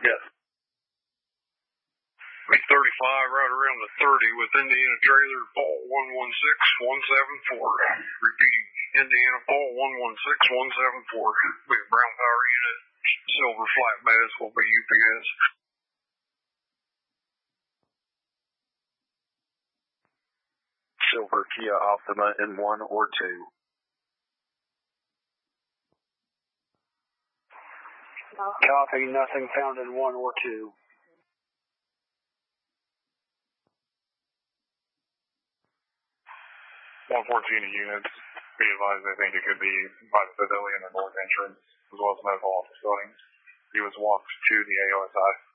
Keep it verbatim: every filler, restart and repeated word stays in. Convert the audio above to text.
Yes. B thirty-five, right around the thirty with Indiana trailer, Paul one one six one seven four. Repeating, Indiana Paul one one six one seven four. Be a Brown Power unit, Silver Flatbeds will be U P S. Silver Kia Optima in one or two. Copy, nothing found in one or two. one fourteen units. Be advised, I think it could be by the pavilion and north entrance, as well as medical office buildings. He was walked to the A O S I.